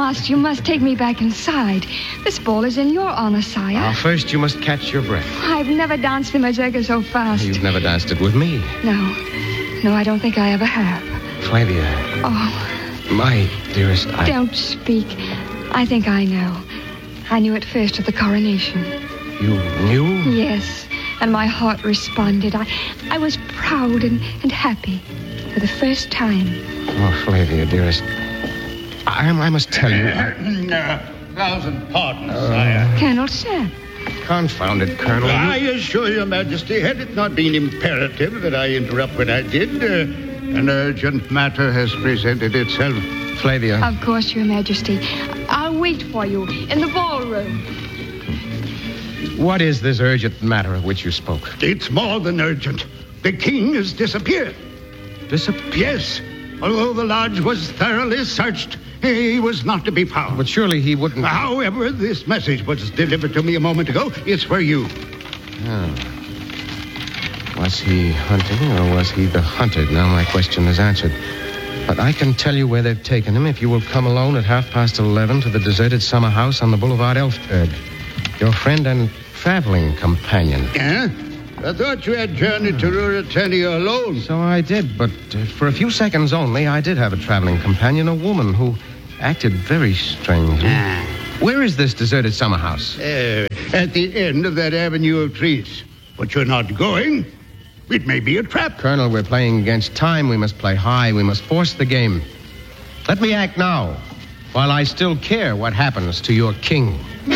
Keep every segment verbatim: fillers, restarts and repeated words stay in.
must, you must take me back inside. This ball is in your honor, sire. Now, first you must catch your breath. I've never danced the mazurka so fast. You've never danced it with me. No. No, I don't think I ever have. Flavia. Oh. My dearest, I... Don't speak. I think I know. I knew it first at the coronation. You knew? Yes. And my heart responded. I I was proud and, and happy for the first time. Oh, Flavia, dearest. I, I must tell you... I... Uh, thousand pardons, uh, sire. Colonel Sapp. Confound it, Colonel. I assure your Majesty, had it not been imperative that I interrupt what I did, uh, an urgent matter has presented itself. Flavia. Of course, your Majesty. I'll wait for you in the ballroom. What is this urgent matter of which you spoke? It's more than urgent. The king has disappeared. Disappeared? Yes. Although the lodge was thoroughly searched, he was not to be found. But surely he wouldn't... However, this message was delivered to me a moment ago. It's for you. Oh. Was he hunting or was he the hunted? Now my question is answered. But I can tell you where they've taken him if you will come alone at half past eleven to the deserted summer house on the Boulevard Elfberg. Your friend and traveling companion. Yeah? I thought you had journeyed to Ruritania alone. So I did, but uh, for a few seconds only, I did have a traveling companion, a woman who acted very strangely. Ah. Where is this deserted summer house? Uh, at the end of that avenue of trees. But you're not going. It may be a trap. Colonel, we're playing against time. We must play high. We must force the game. Let me act now, while I still care what happens to your king.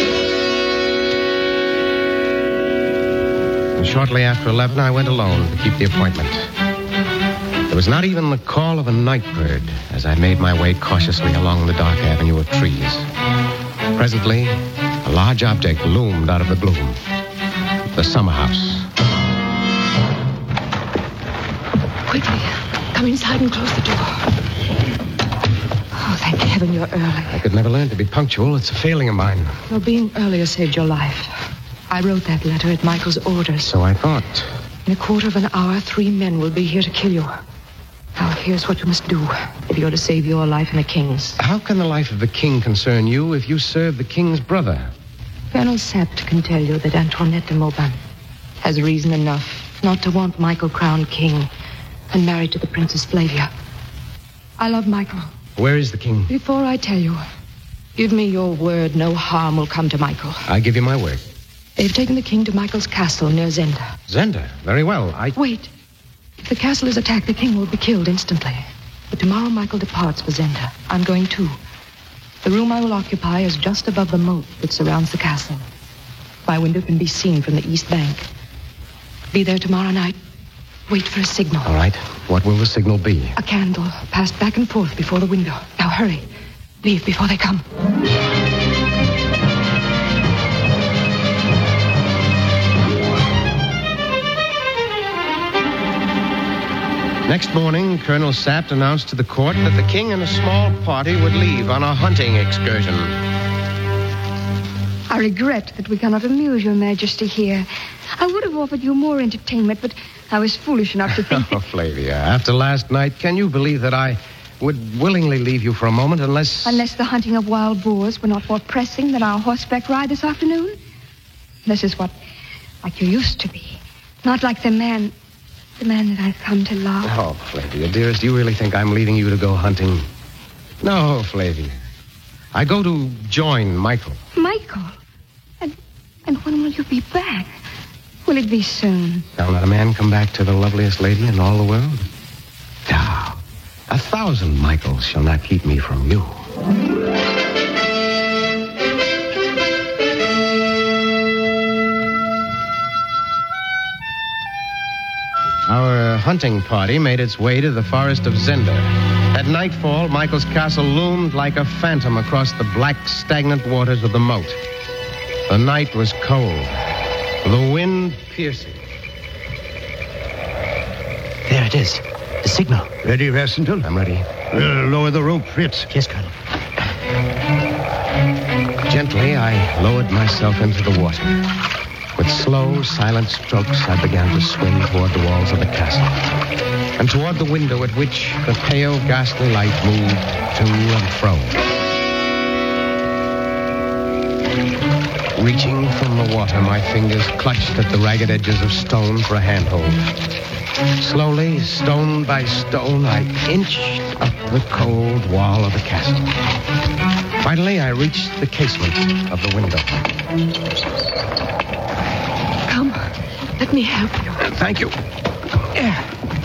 And shortly after eleven, I went alone to keep the appointment. There was not even the call of a night bird as I made my way cautiously along the dark avenue of trees. Presently, a large object loomed out of the gloom. The summer house. Quickly, come inside and close the door. Oh, thank heaven you're early. I could never learn to be punctual. It's a failing of mine. Your being earlier saved your life. I wrote that letter at Michael's orders. So I thought. In a quarter of an hour, three men will be here to kill you. Now, here's what you must do if you're to save your life and the king's. How can the life of the king concern you if you serve the king's brother? Colonel Sapt can tell you that Antoinette de Mauban has reason enough not to want Michael crowned king and married to the Princess Flavia. I love Michael. Where is the king? Before I tell you, give me your word no harm will come to Michael. I give you my word. They've taken the king to Michael's castle near Zenda. Zenda? Very well. I... Wait. If the castle is attacked, the king will be killed instantly. But tomorrow Michael departs for Zenda. I'm going too. The room I will occupy is just above the moat that surrounds the castle. My window can be seen from the east bank. Be there tomorrow night. Wait for a signal. All right. What will the signal be? A candle passed back and forth before the window. Now hurry. Leave before they come. Next morning, Colonel Sapt announced to the court that the king and a small party would leave on a hunting excursion. I regret that we cannot amuse your Majesty here. I would have offered you more entertainment, but I was foolish enough to think Oh, that... Flavia, after last night, can you believe that I would willingly leave you for a moment unless... Unless the hunting of wild boars were not more pressing than our horseback ride this afternoon? This is what, like you used to be. Not like the man... The man that I've come to love. Oh, Flavia, dearest, do you really think I'm leaving you to go hunting? No, Flavia. I go to join Michael. Michael? And and when will you be back? Will it be soon? Shall not a man come back to the loveliest lady in all the world? No. A thousand Michaels shall not keep me from you. Our hunting party made its way to the forest of Zenda. At nightfall, Michael's castle loomed like a phantom across the black, stagnant waters of the moat. The night was cold, the wind piercing. There it is. The signal. Ready, Rassendyll? I'm ready. We'll lower the rope, Fritz. Yes, Colonel. Gently, I lowered myself into the water. With slow, silent strokes, I began to swim toward the walls of the castle and toward the window at which the pale, ghastly light moved to and fro. Reaching from the water, my fingers clutched at the ragged edges of stone for a handhold. Slowly, stone by stone, I inched up the cold wall of the castle. Finally, I reached the casement of the window. Come, let me help you. Thank you. Yeah.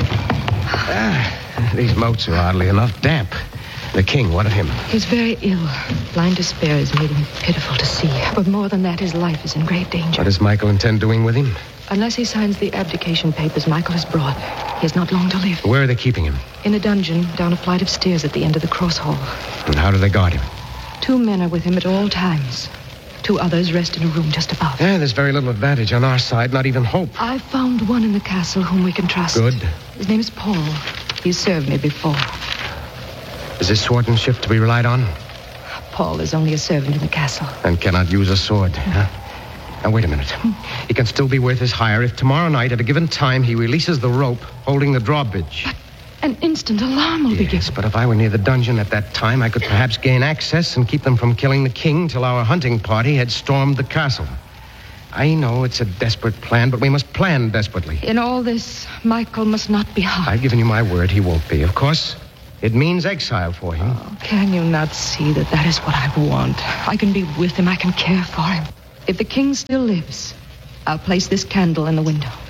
Ah, these moats are oddly enough damp. The king, what of him? He's very ill. Blind despair has made him pitiful to see. But more than that, his life is in great danger. What does Michael intend doing with him? Unless he signs the abdication papers Michael has brought, he has not long to live. Where are they keeping him? In a dungeon, down a flight of stairs at the end of the cross hall. And how do they guard him? Two men are with him at all times. Two others rest in a room just above. Yeah, there's very little advantage on our side, not even hope. I've found one in the castle whom we can trust. Good. His name is Paul. He's served me before. Is his swordsmanship to be relied on? Paul is only a servant in the castle. And cannot use a sword, huh? Now, wait a minute. He can still be worth his hire if tomorrow night, at a given time, he releases the rope holding the drawbridge. But an instant alarm will be given. Yes, but if I were near the dungeon at that time, I could perhaps gain access and keep them from killing the king till our hunting party had stormed the castle. I know it's a desperate plan, but we must plan desperately. In all this, Michael must not be harmed. I've given you my word he won't be. Of course, it means exile for him. Oh, can you not see that that is what I want? I can be with him. I can care for him. If the king still lives, I'll place this candle in the window.